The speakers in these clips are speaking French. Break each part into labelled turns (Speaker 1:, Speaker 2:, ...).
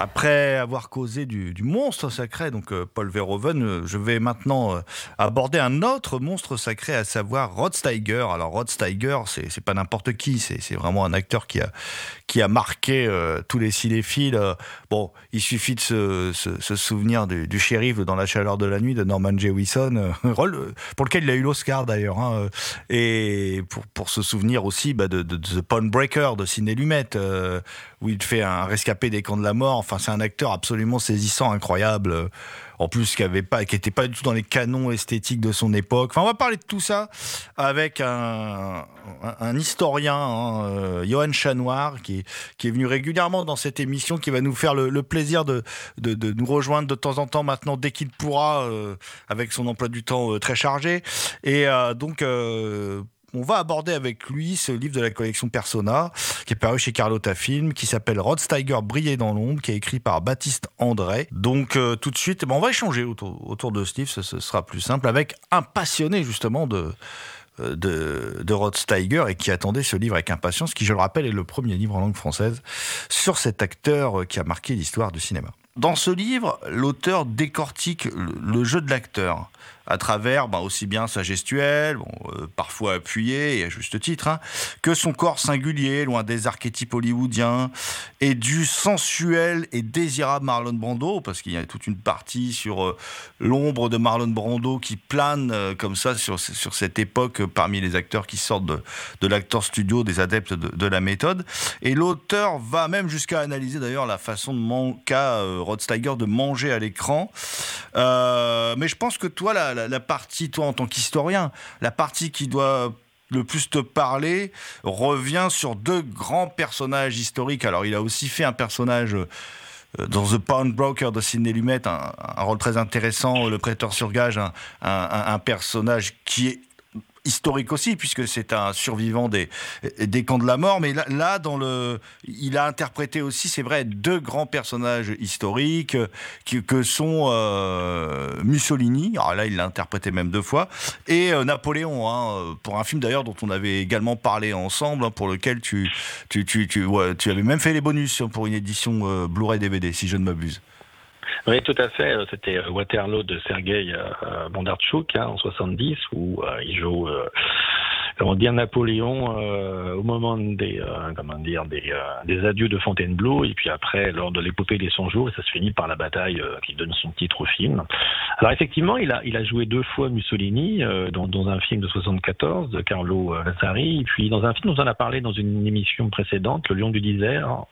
Speaker 1: Après avoir causé du monstre sacré, donc Paul Verhoeven, je vais maintenant aborder un autre monstre sacré, à savoir Rod Steiger. Alors Rod Steiger, c'est pas n'importe qui, c'est vraiment un acteur qui a marqué tous les cinéphiles. Bon, il suffit de se souvenir du shérif dans La chaleur de la nuit de Norman Jewison, rôle pour lequel il a eu l'Oscar d'ailleurs, hein, et pour se souvenir aussi de The Pawnbreaker de Sidney Lumet, où il fait un rescapé des camps de la mort. Enfin, c'est un acteur absolument saisissant, incroyable. En plus, qui était pas du tout dans les canons esthétiques de son époque. Enfin, on va parler de tout ça avec un historien, hein, Johan Chanoir, qui est venu régulièrement dans cette émission, qui va nous faire le plaisir de nous rejoindre de temps en temps maintenant, dès qu'il pourra, avec son emploi du temps très chargé. Et donc, on va aborder avec lui ce livre de la collection Persona, qui est paru chez Carlotta Film, qui s'appelle Rod Steiger, Briller dans l'ombre, qui est écrit par Baptiste André. Donc tout de suite, on va échanger autour de ce livre, ce sera plus simple, avec un passionné justement de Rod Steiger, et qui attendait ce livre avec impatience, qui, je le rappelle, est le premier livre en langue française sur cet acteur qui a marqué l'histoire du cinéma. Dans ce livre, l'auteur décortique le jeu de l'acteur à travers aussi bien sa gestuelle, parfois appuyée, et à juste titre, hein, que son corps singulier, loin des archétypes hollywoodiens, et du sensuel et désirable Marlon Brando, parce qu'il y a toute une partie sur l'ombre de Marlon Brando qui plane comme ça sur cette époque parmi les acteurs qui sortent de l'acteur studio, des adeptes de la méthode. Et l'auteur va même jusqu'à analyser d'ailleurs la façon qu'a Rod Steiger de manger à l'écran. Mais je pense que toi, la partie, toi en tant qu'historien, la partie qui doit le plus te parler revient sur deux grands personnages historiques. Alors, il a aussi fait un personnage dans The Pawnbroker de Sidney Lumet, un rôle très intéressant, le prêteur sur gage, un personnage qui est historique aussi, puisque c'est un survivant des camps de la mort. Mais là, il a interprété aussi, c'est vrai, deux grands personnages historiques que sont Mussolini. Alors là, il l'a interprété même deux fois, et Napoléon, hein, pour un film d'ailleurs dont on avait également parlé ensemble, hein, pour lequel tu avais même fait les bonus pour une édition Blu-ray DVD, si je ne m'abuse.
Speaker 2: Oui, tout à fait. C'était Waterloo de Sergueï Bondarchuk, en 70, où il joue Napoléon au moment des adieux de Fontainebleau, et puis après lors de l'épopée des 100 jours, et ça se finit par la bataille qui donne son titre au film. Alors effectivement, il a joué deux fois Mussolini dans un film de 74 de Carlo Lazzari, et puis dans un film dont on a parlé dans une émission précédente, Le Lion du désert en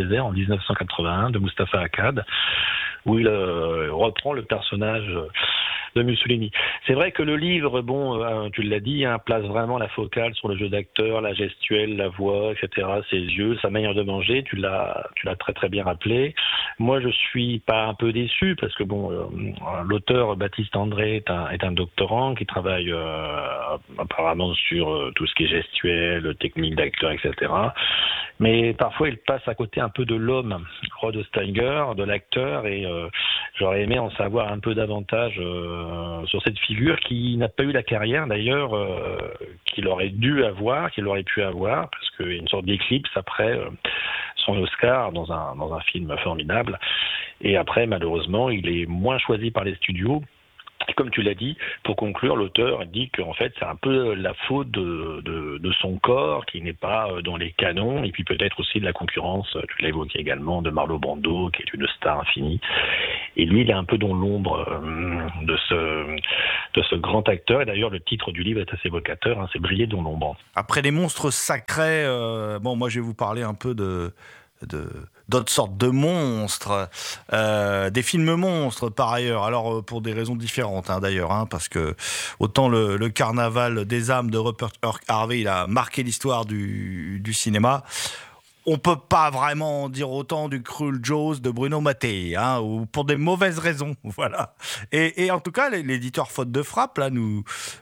Speaker 2: 1981 de Mustapha Akkad, où il reprend le personnage de Mussolini. C'est vrai que le livre, tu l'as dit, place vraiment la focale sur le jeu d'acteur, la gestuelle, la voix, etc., ses yeux, sa manière de manger. Tu l'as très très bien rappelé. Moi, je suis pas un peu déçu parce que l'auteur Baptiste André est un doctorant qui travaille apparemment sur tout ce qui est gestuelle, technique d'acteur, etc. Mais parfois, il passe à côté un peu de l'homme, Rod Steiger, de l'acteur, et j'aurais aimé en savoir un peu davantage sur cette figure qui n'a pas eu la carrière d'ailleurs qu'il aurait pu avoir, parce qu'il y a une sorte d'éclipse après son Oscar dans un film formidable. Et après, malheureusement, il est moins choisi par les studios. Et comme tu l'as dit, pour conclure, l'auteur dit qu'en fait, c'est un peu la faute de son corps qui n'est pas dans les canons, et puis peut-être aussi de la concurrence, tu l'as évoqué également, de Marlon Brando, qui est une star infinie. Et lui, il est un peu dans l'ombre de ce grand acteur. Et d'ailleurs, le titre du livre est assez évocateur, hein, c'est Briller dans l'ombre.
Speaker 1: Après les monstres sacrés, moi je vais vous parler un peu d'autres sortes de monstres, des films monstres par ailleurs, alors pour des raisons différentes, hein, d'ailleurs, hein, parce que autant le Carnaval des âmes de Rupert Harvey, il a marqué l'histoire du cinéma. On peut pas vraiment en dire autant du Cruel Jaws de Bruno Mattei, hein, ou pour des mauvaises raisons, voilà. Et en tout cas, l'éditeur Faute de Frappe là nous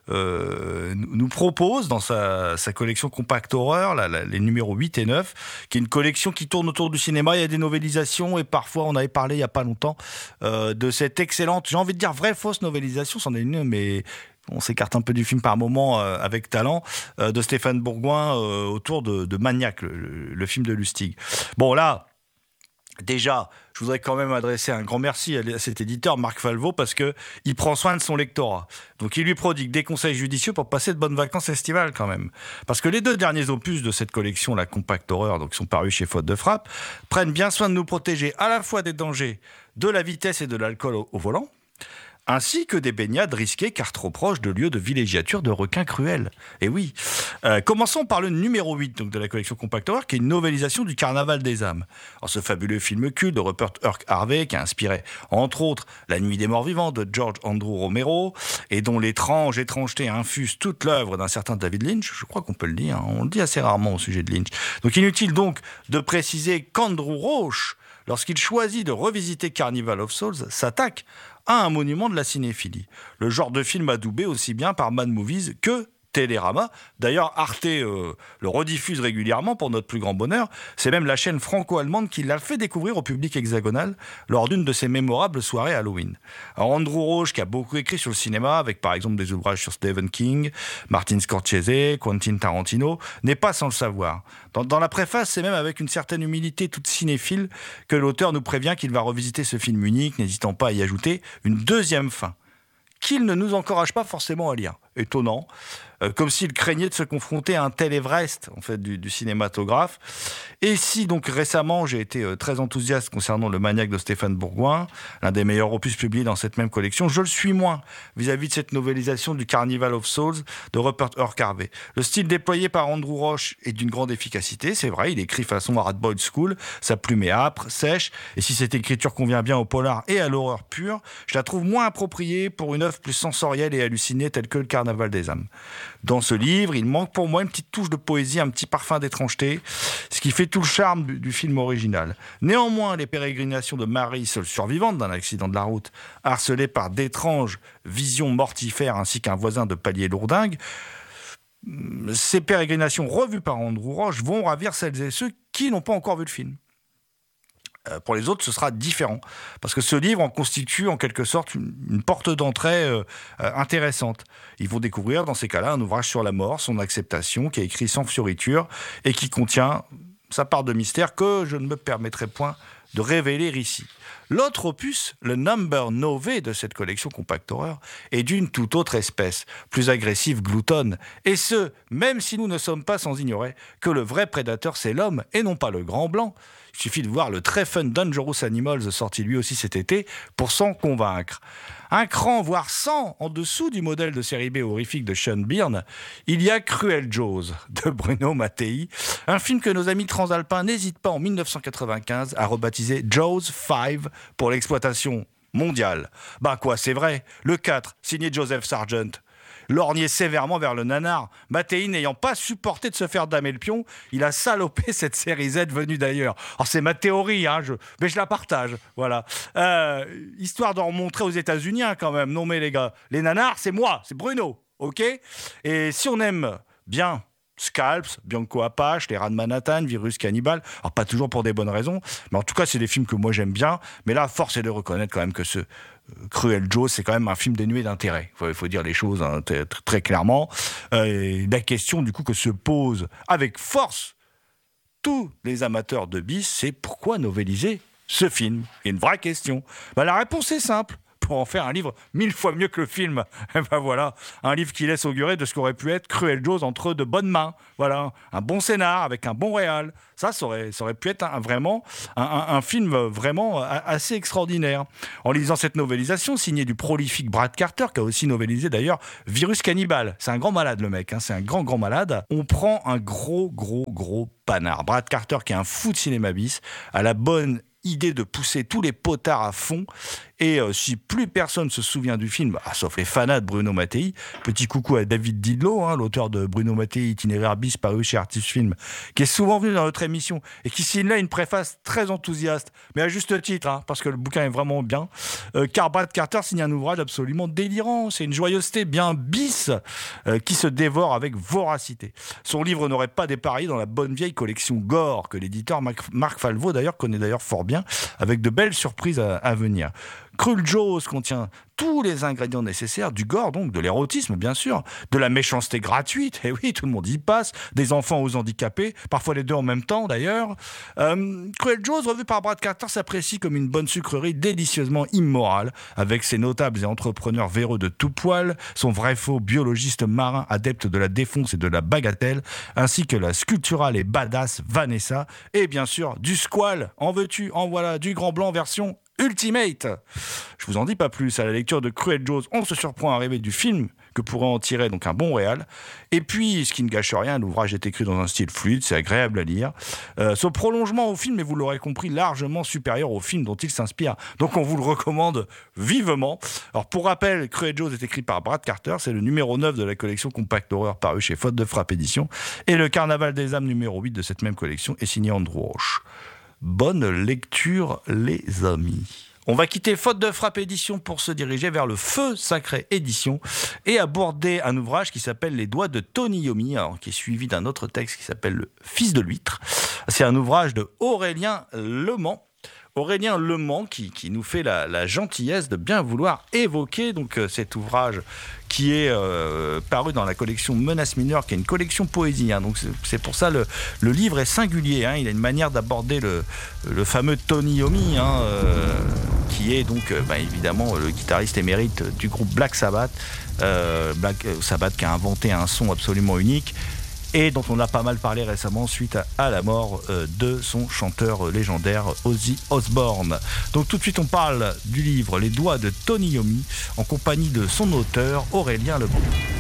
Speaker 1: propose dans sa collection Compact Horror, les numéros 8 et 9, qui est une collection qui tourne autour du cinéma. Il y a des novélisations, et parfois, on avait parlé il y a pas longtemps de cette excellente, j'ai envie de dire vraie fausse novélisation, c'en est une, mais on s'écarte un peu du film par moment avec talent, de Stéphane Bourgoin autour de Maniac, le film de Lustig. Bon, là, Déjà, je voudrais quand même adresser un grand merci à cet éditeur, Marc Falvo, parce qu'il prend soin de son lectorat. Donc il lui prodigue des conseils judicieux pour passer de bonnes vacances estivales quand même. Parce que les 2 derniers opus de cette collection, la Compact Horror, donc qui sont parus chez Faute de Frappe, prennent bien soin de nous protéger à la fois des dangers de la vitesse et de l'alcool au volant, ainsi que des baignades risquées car trop proches de lieux de villégiature de requins cruels. Et oui. Commençons par le numéro 8 donc, de la collection Compact Horror, qui est une novélisation du Carnaval des âmes. Alors, ce fabuleux film culte de Rupert Kirk Harvey, qui a inspiré, entre autres, La Nuit des Morts Vivants de George Andrew Romero, et dont l'étrange étrangeté infuse toute l'œuvre d'un certain David Lynch, je crois qu'on peut le dire, hein, on le dit assez rarement au sujet de Lynch. Donc inutile donc de préciser qu'Andrew Roche, lorsqu'il choisit de revisiter Carnival of Souls, s'attaque à un monument de la cinéphilie. Le genre de film adoubé aussi bien par Mad Movies que Télérama. D'ailleurs, Arte le rediffuse régulièrement pour notre plus grand bonheur. C'est même la chaîne franco-allemande qui l'a fait découvrir au public hexagonal lors d'une de ses mémorables soirées Halloween. Alors, Andrew Roche, qui a beaucoup écrit sur le cinéma, avec par exemple des ouvrages sur Stephen King, Martin Scorsese, Quentin Tarantino, n'est pas sans le savoir. Dans la préface, c'est même avec une certaine humilité toute cinéphile que l'auteur nous prévient qu'il va revisiter ce film unique, n'hésitant pas à y ajouter une deuxième fin, qu'il ne nous encourage pas forcément à lire. Étonnant, comme s'il craignait de se confronter à un tel Everest en fait, du cinématographe. Et si donc récemment j'ai été très enthousiaste concernant Le Maniaque de Stéphane Bourgoin, l'un des meilleurs opus publiés dans cette même collection, je le suis moins vis-à-vis de cette novélisation du Carnival of Souls de Rupert Kirk Harvey. Le style déployé par Andrew Roche est d'une grande efficacité, c'est vrai, il écrit façon Hard Boiled School, sa plume est âpre, sèche, et si cette écriture convient bien au polar et à l'horreur pure, je la trouve moins appropriée pour une œuvre plus sensorielle et hallucinée telle que le Carnaval des âmes. Dans ce livre, il manque pour moi une petite touche de poésie, un petit parfum d'étrangeté, ce qui fait tout le charme du film original. Néanmoins, les pérégrinations de Marie, seule survivante d'un accident de la route, harcelée par d'étranges visions mortifères ainsi qu'un voisin de palier lourdingue, ces pérégrinations revues par Andrew Roche vont ravir celles et ceux qui n'ont pas encore vu le film. Pour les autres, ce sera différent. Parce que ce livre en constitue en quelque sorte une porte d'entrée intéressante. Ils vont découvrir dans ces cas-là un ouvrage sur la mort, son acceptation, qui est écrit sans fioriture et qui contient sa part de mystère que je ne me permettrai point de révéler ici. L'autre opus, le Number Nové de cette collection Compact Horror, est d'une toute autre espèce, plus agressive, gloutonne. Et ce, même si nous ne sommes pas sans ignorer que le vrai prédateur c'est l'homme et non pas le grand blanc. Il suffit de voir le très fun Dangerous Animals sorti lui aussi cet été pour s'en convaincre. Un cran, voire 100 en dessous du modèle de série B horrifique de Sean Byrne, il y a Cruel Jaws de Bruno Mattei, un film que nos amis transalpins n'hésitent pas en 1995 à rebaptiser Jaws 5 pour l'exploitation mondiale. Bah quoi, c'est vrai, le 4, signé Joseph Sargent, lorgné sévèrement vers le nanar. Mattei n'ayant pas supporté de se faire damer le pion, il a salopé cette série Z venue d'ailleurs. Alors c'est ma théorie, hein, mais je la partage. Voilà. Histoire d'en montrer aux États-Unis quand même. Non mais les gars, les nanars, c'est moi, c'est Bruno, ok ? Et si on aime bien Scalps, Bianco Apache, Les Rats de Manhattan, Virus Cannibal, alors pas toujours pour des bonnes raisons, mais en tout cas c'est des films que moi j'aime bien. Mais là, force est de reconnaître quand même que ce Cruel Jaws, c'est quand même un film dénué d'intérêt. Il faut dire les choses hein, très clairement. La question du coup que se pose avec force tous les amateurs de bis, c'est pourquoi novéliser ce film ? C'est une vraie question. La réponse est simple. Pour en faire un livre 1000 fois mieux que le film. Et ben voilà, un livre qui laisse augurer de ce qu'aurait pu être Cruel Jaws entre de bonnes mains. Voilà, un bon scénar avec un bon réal. Ça aurait pu être vraiment un film vraiment assez extraordinaire. En lisant cette novélisation, signée du prolifique Brad Carter, qui a aussi novélisé d'ailleurs Virus Cannibal. C'est un grand malade le mec, hein, c'est un grand malade. On prend un gros panard. Brad Carter, qui est un fou de cinéma bis, a la bonne idée de pousser tous les potards à fond. Et si plus personne se souvient du film, sauf les fanats de Bruno Mattei, petit coucou à David Didlot, hein, l'auteur de Bruno Mattei, Itinéraire bis, paru chez Artis Film, qui est souvent venu dans notre émission et qui signe là une préface très enthousiaste, mais à juste titre, hein, parce que le bouquin est vraiment bien, car Brad Carter signe un ouvrage absolument délirant. C'est une joyeuseté bien bis qui se dévore avec voracité. Son livre n'aurait pas dépareillé dans la bonne vieille collection Gore, que l'éditeur Marc Falvo d'ailleurs connaît d'ailleurs fort bien, avec de belles surprises à venir. Cruel Jaws contient tous les ingrédients nécessaires, du gore donc, de l'érotisme bien sûr, de la méchanceté gratuite, et oui, tout le monde y passe, des enfants aux handicapés, parfois les deux en même temps d'ailleurs. Cruel Jaws, revu par Brad Carter, s'apprécie comme une bonne sucrerie délicieusement immorale, avec ses notables et entrepreneurs véreux de tout poil, son vrai-faux biologiste marin adepte de la défonce et de la bagatelle, ainsi que la sculpturale et badass Vanessa, et bien sûr du squal, en veux-tu, en voilà, du grand blanc version Ultimate. Je vous en dis pas plus, à la lecture de Cruel Jaws, on se surprend à rêver du film que pourrait en tirer donc un bon réal. Et puis, ce qui ne gâche rien, l'ouvrage est écrit dans un style fluide, c'est agréable à lire. Ce prolongement au film, et vous l'aurez compris, largement supérieur au film dont il s'inspire. Donc on vous le recommande vivement. Alors pour rappel, Cruel Jaws est écrit par Brad Carter, c'est le numéro 9 de la collection Compact Horror paru chez Faute de Frappe Édition. Et le Carnaval des âmes numéro 8 de cette même collection est signé Andrew Roche. Bonne lecture, les amis. On va quitter Faute de Frappe Édition pour se diriger vers le Feu Sacré Édition et aborder un ouvrage qui s'appelle Les Doigts de Tony Yomi, qui est suivi d'un autre texte qui s'appelle Le Fils de l'Huître. C'est un ouvrage de Aurélien Lemans. Aurélien Lemans qui nous fait la gentillesse de bien vouloir évoquer donc cet ouvrage qui est paru dans la collection Menace Mineure, qui est une collection poésie. Donc c'est pour ça le livre est singulier. Il a une manière d'aborder le fameux Tony Yomi, qui est donc évidemment le guitariste émérite du groupe Black Sabbath. Black Sabbath qui a inventé un son absolument unique, et dont on a pas mal parlé récemment suite à la mort de son chanteur légendaire Ozzy Osbourne. Donc tout de suite on parle du livre Les Doigts de Tony Yomi en compagnie de son auteur Aurélien Lemans.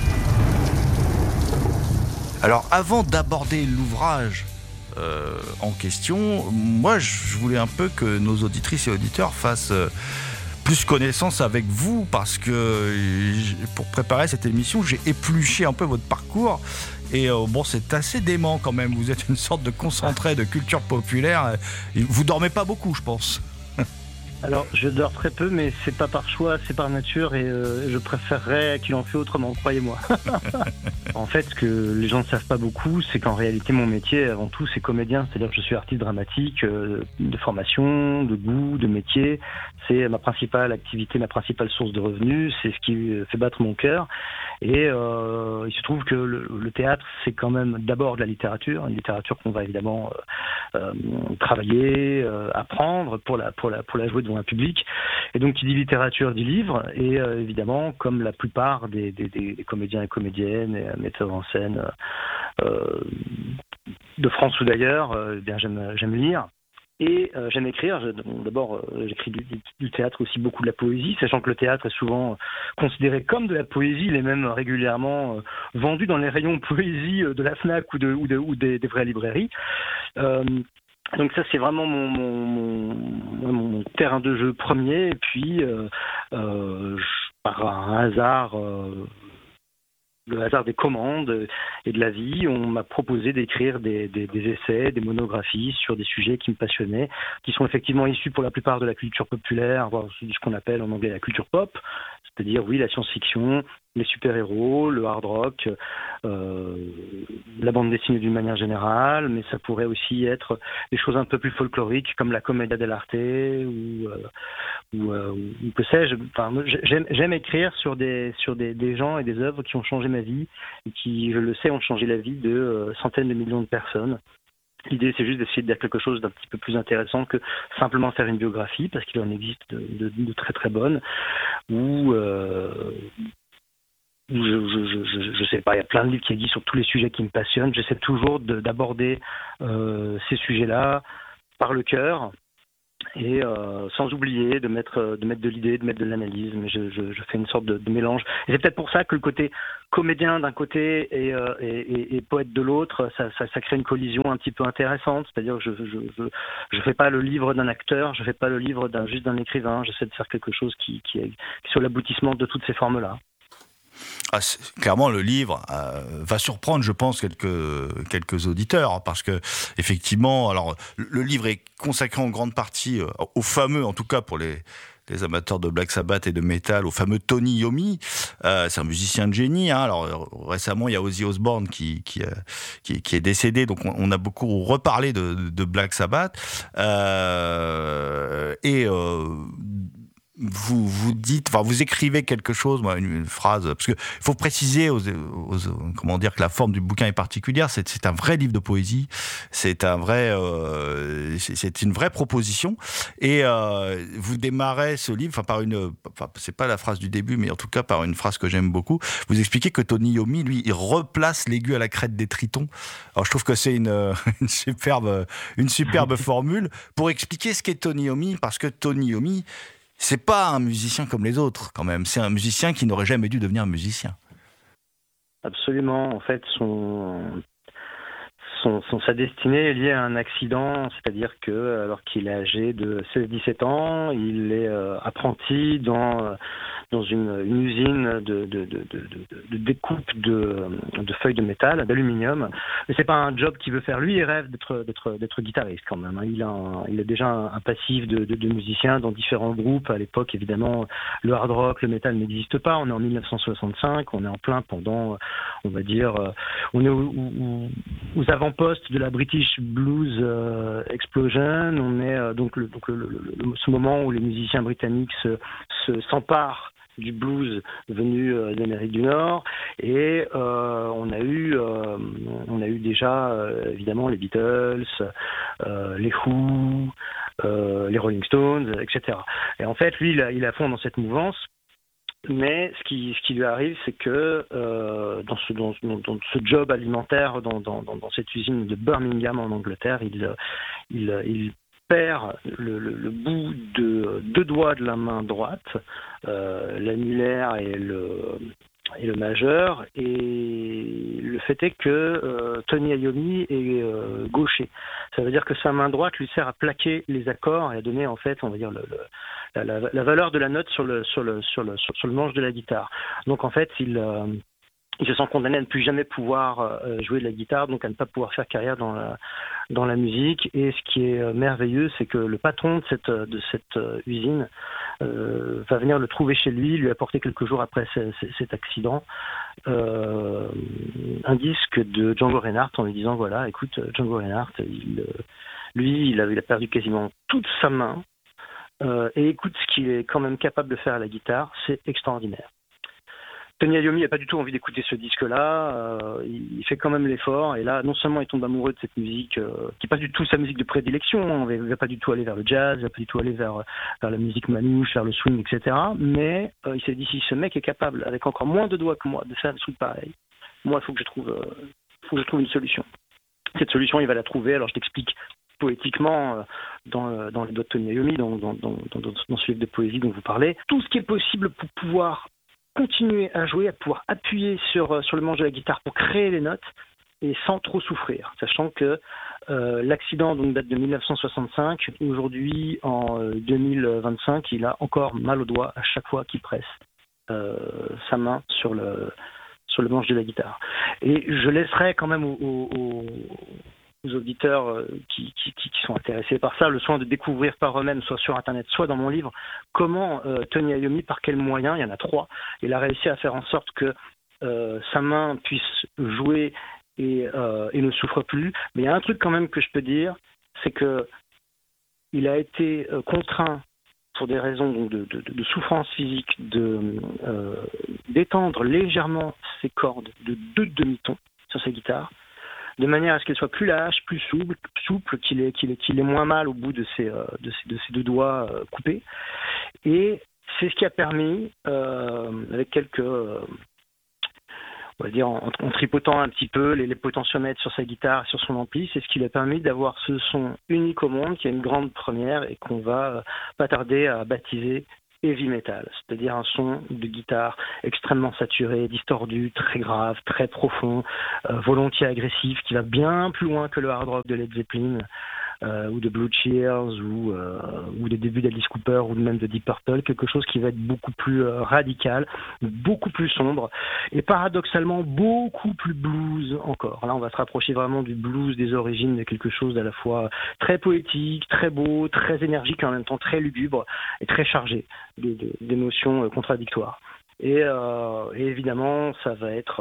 Speaker 1: Alors avant d'aborder l'ouvrage en question, moi je voulais un peu que nos auditrices et auditeurs fassent plus connaissance avec vous, parce que pour préparer cette émission j'ai épluché un peu votre parcours. Et c'est assez dément quand même. Vous êtes une sorte de concentré de culture populaire. Vous dormez pas beaucoup, je pense.
Speaker 2: Alors, je dors très peu, mais c'est pas par choix, c'est par nature, et je préférerais qu'il en fait autrement, croyez-moi. En fait, ce que les gens ne savent pas beaucoup, c'est qu'en réalité, mon métier, avant tout, c'est comédien. C'est-à-dire que je suis artiste dramatique, de formation, de goût, de métier. C'est ma principale activité, ma principale source de revenus. C'est ce qui fait battre mon cœur. Et il se trouve que le théâtre, c'est quand même d'abord de la littérature, une littérature qu'on va évidemment travailler, apprendre pour la jouer devant un public. Et donc, qui dit littérature dit livre. Et évidemment, comme la plupart des comédiens et comédiennes et metteurs en scène de France ou d'ailleurs, j'aime lire. Et j'aime écrire. D'abord, j'écris du théâtre, aussi beaucoup de la poésie, sachant que le théâtre est souvent considéré comme de la poésie. Il est même régulièrement vendu dans les rayons poésie de la Fnac ou des vraies librairies. Donc ça, c'est vraiment mon terrain de jeu premier. Et puis, par un hasard... le hasard des commandes et de la vie, on m'a proposé d'écrire des essais, des monographies sur des sujets qui me passionnaient, qui sont effectivement issus pour la plupart de la culture populaire, voire ce qu'on appelle en anglais la culture pop, c'est-à-dire oui, la science-fiction, les super-héros, le hard rock, la bande dessinée d'une manière générale, mais ça pourrait aussi être des choses un peu plus folkloriques comme la commedia dell'arte ou que sais-je. Enfin, j'aime écrire sur des gens et des œuvres qui ont changé ma vie et qui, je le sais, ont changé la vie de centaines de millions de personnes. L'idée, c'est juste d'essayer de dire quelque chose d'un petit peu plus intéressant que simplement faire une biographie, parce qu'il en existe de très très bonnes, ou je sais pas, il y a plein de livres qui existent sur tous les sujets qui me passionnent. J'essaie toujours d'aborder ces sujets-là par le cœur, et sans oublier de mettre de l'idée, de mettre de l'analyse, mais je fais une sorte de mélange. Et c'est peut-être pour ça que le côté comédien d'un côté et poète de l'autre, ça crée une collision un petit peu intéressante. C'est-à-dire que je fais pas le livre d'un acteur, je fais pas le livre juste d'un écrivain. J'essaie de faire quelque chose qui est sur l'aboutissement de toutes ces formes-là.
Speaker 1: Clairement, le livre va surprendre, je pense, quelques auditeurs, parce que effectivement, alors le livre est consacré en grande partie au fameux, en tout cas pour les amateurs de Black Sabbath et de métal, au fameux Tony Yomi. C'est un musicien de génie. Alors récemment, il y a Ozzy Osbourne qui est décédé, donc on a beaucoup reparlé de Black Sabbath. vous dites, enfin vous écrivez quelque chose, une phrase, parce que faut préciser comment dire que la forme du bouquin est particulière. C'est un vrai livre de poésie, c'est une vraie proposition. Et vous démarrez ce livre, c'est pas la phrase du début, mais en tout cas par une phrase que j'aime beaucoup. Vous expliquez que Tony Iommi, lui, il replace l'aigu à la crête des tritons. Alors je trouve que c'est une superbe formule pour expliquer ce qu'est Tony Iommi, parce que Tony Iommi, c'est pas un musicien comme les autres, quand même. C'est un musicien qui n'aurait jamais dû devenir musicien.
Speaker 2: Absolument. En fait, sa destinée est liée à un accident, c'est-à-dire que, alors qu'il est âgé de 16-17 ans, il est apprenti dans une usine de découpe de feuilles de métal, d'aluminium. Mais c'est pas un job qu'il veut faire. Lui, il rêve d'être guitariste quand même. Il a déjà un passif de musicien dans différents groupes. À l'époque, évidemment, le hard rock, le métal n'existe pas. On est en 1965, on est en plein pendant, on va dire, on est aux avant-postes de la British Blues Explosion. On est ce moment où les musiciens britanniques s'emparent du blues venu d'Amérique du Nord, et on a eu déjà évidemment les Beatles, les Who, les Rolling Stones, etc. Et en fait, lui, il est à fond dans cette mouvance. Mais ce qui lui arrive, c'est que dans ce job alimentaire, dans cette usine de Birmingham en Angleterre, il perd le bout de deux doigts de la main droite, l'annulaire et le majeur, et le fait est que Tony Iommi est gaucher. Ça veut dire que sa main droite lui sert à plaquer les accords et à donner, en fait, on va dire, la valeur de la note sur le manche de la guitare. Donc en fait, il se sent condamné à ne plus jamais pouvoir jouer de la guitare, donc à ne pas pouvoir faire carrière dans la musique. Et ce qui est merveilleux, c'est que le patron de cette usine va venir le trouver chez lui apporter quelques jours après cet accident un disque de Django Reinhardt en lui disant, voilà, écoute, Django Reinhardt, il a perdu quasiment toute sa main, et écoute ce qu'il est quand même capable de faire à la guitare, c'est extraordinaire. Tony Iommi n'a pas du tout envie d'écouter ce disque-là, il fait quand même l'effort, et là, non seulement il tombe amoureux de cette musique, qui n'est pas du tout sa musique de prédilection, il ne va pas du tout aller vers le jazz, il ne va pas du tout aller vers la musique manouche, vers le swing, etc., mais il s'est dit, si ce mec est capable, avec encore moins de doigts que moi, de faire un truc pareil, moi, il faut que je trouve une solution. Cette solution, il va la trouver, alors je t'explique poétiquement dans les doigts de Tony Iommi, dans ce livre de poésie dont vous parlez, tout ce qui est possible pour pouvoir continuer à jouer, à pouvoir appuyer sur le manche de la guitare pour créer les notes et sans trop souffrir, sachant que l'accident donc date de 1965. Aujourd'hui, en 2025, il a encore mal au doigt à chaque fois qu'il presse sa main sur le manche de la guitare. Et je laisserai quand même aux auditeurs qui sont intéressés par ça le soin de découvrir par eux-mêmes, soit sur Internet, soit dans mon livre, comment Tony Iommi, par quels moyens, il y en a 3, il a réussi à faire en sorte que sa main puisse jouer et ne souffre plus. Mais il y a un truc quand même que je peux dire, c'est que il a été contraint, pour des raisons donc, de souffrance physique, d'étendre légèrement ses cordes de 2 demi-tons sur sa guitare, de manière à ce qu'elle soit plus lâche, plus souple, qu'il ait moins mal au bout de ses 2 doigts coupés. Et c'est ce qui a permis, avec quelques, on va dire, en tripotant un petit peu les potentiomètres sur sa guitare, sur son ampli, c'est ce qui lui a permis d'avoir ce son unique au monde, qui est une grande première et qu'on va pas tarder à baptiser heavy metal, c'est-à-dire un son de guitare extrêmement saturé, distordu, très grave, très profond, volontiers agressif, qui va bien plus loin que le hard rock de Led Zeppelin ou de Blue Cheers ou des débuts d'Alice Cooper ou même de Deep Purple, quelque chose qui va être beaucoup plus radical, beaucoup plus sombre et paradoxalement beaucoup plus blues encore. Là, on va se rapprocher vraiment du blues des origines, de quelque chose d'à la fois très poétique, très beau, très énergique et en même temps très lugubre et très chargé d'émotions contradictoires. Et évidemment, ça va être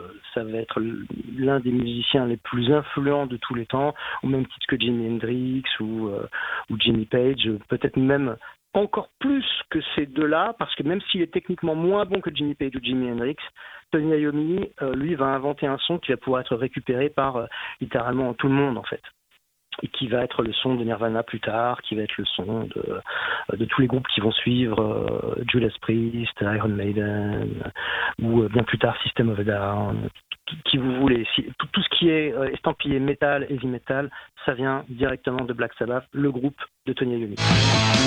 Speaker 2: l'un des musiciens les plus influents de tous les temps, au même titre que Jimi Hendrix ou Jimmy Page, peut-être même
Speaker 3: encore plus que ces deux-là, parce que même s'il est techniquement moins bon que Jimmy Page ou Jimi Hendrix, Tony Iommi, lui, va inventer un son qui va pouvoir être récupéré par littéralement tout le monde, en fait. Et qui va être le son de Nirvana plus tard, qui va être le son de tous les groupes qui vont suivre, Judas Priest, Iron Maiden, ou bien plus tard System of a Down, qui vous voulez. Tout ce qui est estampillé metal, heavy metal, ça vient directement de Black Sabbath, le groupe de Tony Iommi.